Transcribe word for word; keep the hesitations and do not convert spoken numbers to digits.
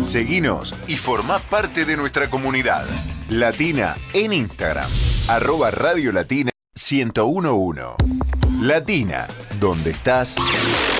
Seguinos y formá parte de nuestra comunidad. Latina en Instagram, arroba Radio Latina ciento uno punto uno. Latina, donde estás.